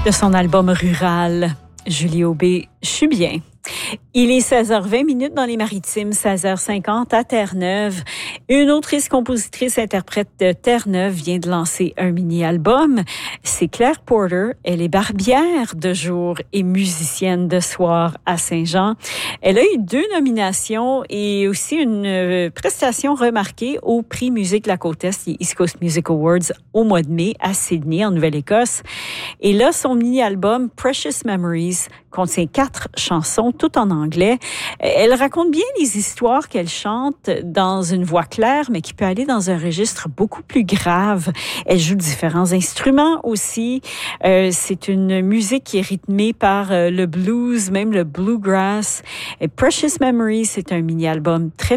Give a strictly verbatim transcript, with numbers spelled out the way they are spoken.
De son album Rural, Julie Aubé, je suis bien. Il est seize heures vingt minutes dans les Maritimes, seize heures cinquante à Terre-Neuve. Une autrice, compositrice, interprète de Terre-Neuve vient de lancer un mini-album. C'est Claire Porter. Elle est barbière de jour et musicienne de soir à Saint-Jean. Elle a eu deux nominations et aussi une prestation remarquée au prix Musique de la Côte-Est, les East Coast Music Awards, au mois de mai à Sydney, en Nouvelle-Écosse. Et là, son mini-album Precious Memories contient quatre chansons, toutes en anglais. Elle raconte bien les histoires qu'elle chante dans une voix claire, mais qui peut aller dans un registre beaucoup plus grave. Elle joue différents instruments aussi. Euh, c'est une musique qui est rythmée par euh, le blues, même le bluegrass. Et Precious Memories, c'est un mini-album très